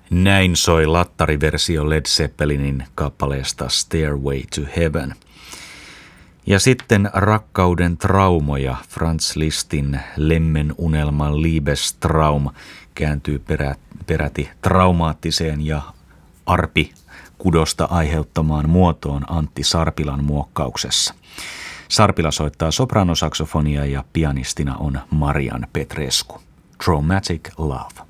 Näin soi lattariversio Led Zeppelinin kappaleesta Stairway to Heaven. Ja sitten Rakkauden traumoja, Franz Lisztin Lemmenunelman Liebestraum kääntyy peräti traumaattiseen ja arpikudosta aiheuttamaan muotoon Antti Sarpilan muokkauksessa. Sarpila soittaa sopranosaksofonia ja pianistina on Marian Petrescu. Traumatic Love.